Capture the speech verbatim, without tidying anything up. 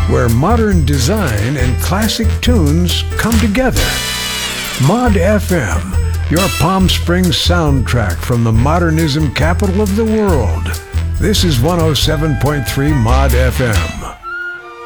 where modern design and classic tunes come together. Mod F M, your Palm Springs soundtrack from the modernism capital of the world. This is one oh seven point three Mod F M.